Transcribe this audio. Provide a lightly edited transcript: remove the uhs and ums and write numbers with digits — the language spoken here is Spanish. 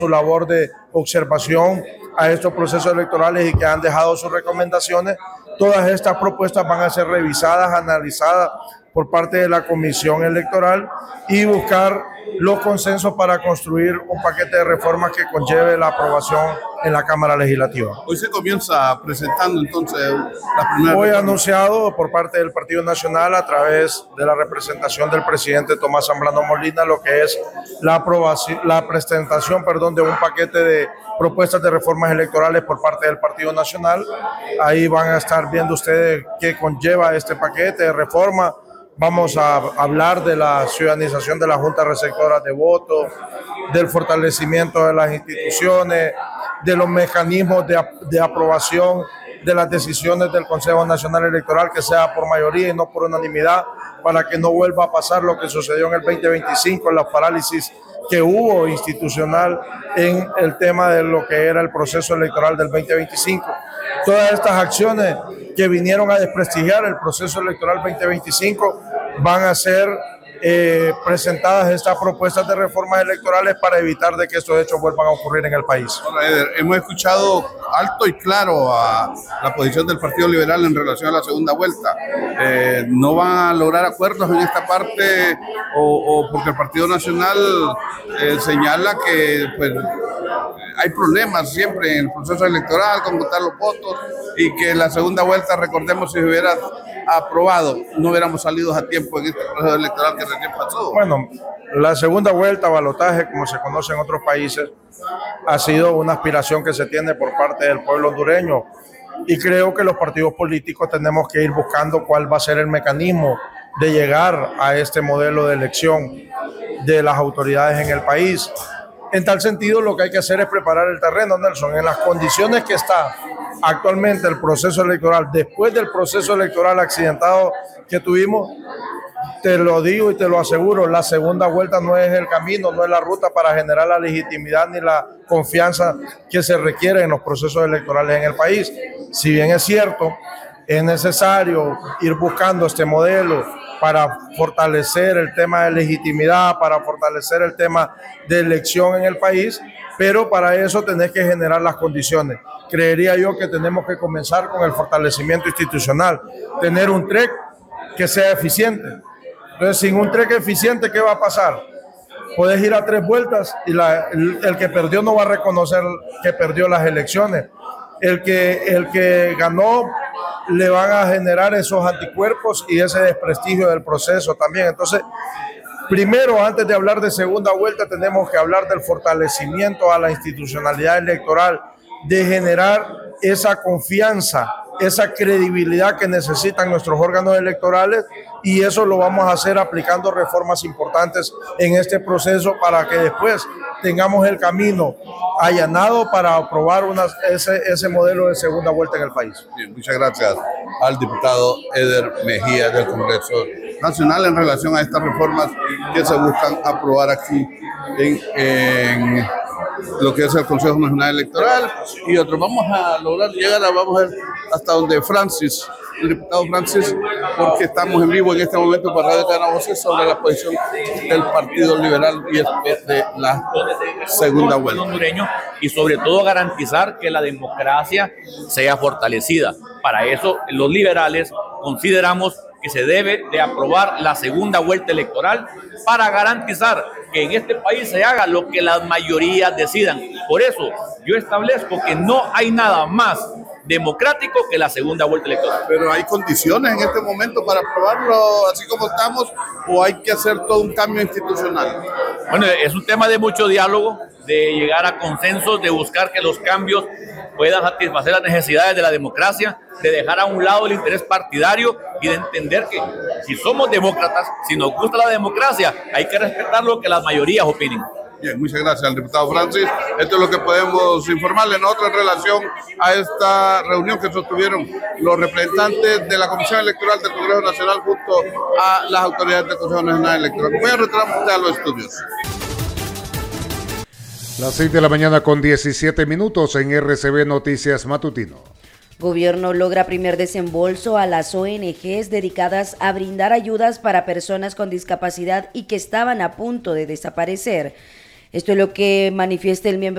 su labor de observación a estos procesos electorales y que han dejado sus recomendaciones. Todas estas propuestas van a ser revisadas, analizadas por parte de la Comisión Electoral y buscar los consensos para construir un paquete de reformas que conlleve la aprobación en la Cámara Legislativa. Hoy se comienza presentando entonces la primera. Hoy anunciado por parte del Partido Nacional a través de la representación del presidente Tomás Zambrano Molina lo que es la presentación de un paquete de propuestas de reformas electorales por parte del Partido Nacional. Ahí van a estar viendo ustedes qué conlleva este paquete de reforma. Vamos a hablar de la ciudadanización de las juntas receptoras de votos, del fortalecimiento de las instituciones, de los mecanismos de aprobación de las decisiones del Consejo Nacional Electoral, que sea por mayoría y no por unanimidad, para que no vuelva a pasar lo que sucedió en el 2025, en la parálisis que hubo institucional en el tema de lo que era el proceso electoral del 2025. Todas estas acciones que vinieron a desprestigiar el proceso electoral 2025 van a ser presentadas estas propuestas de reformas electorales para evitar de que estos hechos vuelvan a ocurrir en el país. Hola, Eder. Hemos escuchado alto y claro a la posición del Partido Liberal en relación a la segunda vuelta. ¿No van a lograr acuerdos en esta parte o porque el Partido Nacional señala que pues, hay problemas siempre en el proceso electoral con contar los votos y que la segunda vuelta, recordemos, si se hubiera aprobado, no hubiéramos salido a tiempo en este proceso electoral que recién pasó? Bueno, la segunda vuelta, balotaje, como se conoce en otros países, ha sido una aspiración que se tiene por parte del pueblo hondureño y creo que los partidos políticos tenemos que ir buscando cuál va a ser el mecanismo de llegar a este modelo de elección de las autoridades en el país. En tal sentido, lo que hay que hacer es preparar el terreno, Nelson, en las condiciones que está actualmente el proceso electoral, después del proceso electoral accidentado que tuvimos. Te lo digo y te lo aseguro, la segunda vuelta no es el camino, no es la ruta para generar la legitimidad ni la confianza que se requiere en los procesos electorales en el país. Si bien es cierto, es necesario ir buscando este modelo para fortalecer el tema de legitimidad, para fortalecer el tema de elección en el país, pero para eso tenés que generar las condiciones. Creería yo que tenemos que comenzar con el fortalecimiento institucional, tener un TREC que sea eficiente. Entonces, sin un TREC eficiente, ¿qué va a pasar? Puedes ir a 3 vueltas y el que perdió no va a reconocer que perdió las elecciones. El que ganó le van a generar esos anticuerpos y ese desprestigio del proceso también. Entonces, primero, antes de hablar de segunda vuelta, tenemos que hablar del fortalecimiento a la institucionalidad electoral, de generar esa confianza, esa credibilidad que necesitan nuestros órganos electorales, y eso lo vamos a hacer aplicando reformas importantes en este proceso para que después tengamos el camino allanado para aprobar ese modelo de segunda vuelta en el país. Bien, muchas gracias al diputado Eder Mejía del Congreso Nacional en relación a estas reformas que se buscan aprobar aquí en lo que es el Consejo Nacional Electoral y otros. Vamos a lograr llegar vamos a ver hasta donde Francis, el diputado Francis, porque estamos en vivo en este momento para Radio Cadena Voces sobre la posición del Partido Liberal y de la segunda vuelta. Y sobre todo garantizar que la democracia sea fortalecida. Para eso los liberales consideramos que se debe de aprobar la segunda vuelta electoral para garantizar que en este país se haga lo que las mayorías decidan. Por eso yo establezco que no hay nada más democrático que la segunda vuelta electoral. Pero hay condiciones en este momento para aprobarlo así como estamos, o hay que hacer todo un cambio institucional. Bueno, es un tema de mucho diálogo, de llegar a consensos, de buscar que los cambios puedan satisfacer las necesidades de la democracia, de dejar a un lado el interés partidario y de entender que si somos demócratas, si nos gusta la democracia, hay que respetar lo que las mayorías opinen. Bien, muchas gracias al diputado Francis. Esto es lo que podemos informarle en otra relación a esta reunión que sostuvieron los representantes de la Comisión Electoral del Congreso Nacional junto a las autoridades del Consejo Nacional Electoral. Voy a retrasar a los estudios. Las 6 de la mañana con 17 minutos en RCB Noticias Matutino. Gobierno logra primer desembolso a las ONGs dedicadas a brindar ayudas para personas con discapacidad y que estaban a punto de desaparecer. Esto es lo que manifiesta el miembro